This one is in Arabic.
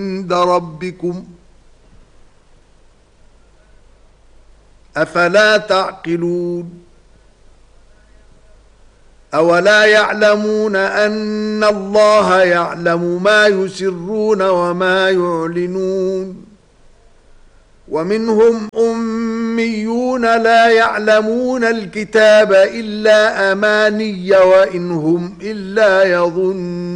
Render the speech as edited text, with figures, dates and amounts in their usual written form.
عند ربكم أفلا تعقلون أولا يعلمون أن الله يعلم ما يسرون وما يعلنون ومنهم أميون لا يعلمون الكتاب إلا أماني وإن هم إلا يظنون